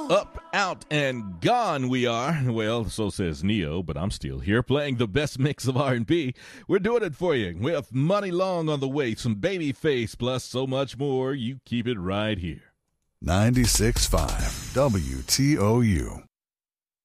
Up, out, and gone we are. Well, so says Neo, but I'm still here playing the best mix of R&B. We're doing it for you with Money Long on the way, some Babyface, plus so much more. You keep it right here. 96.5 WTOU.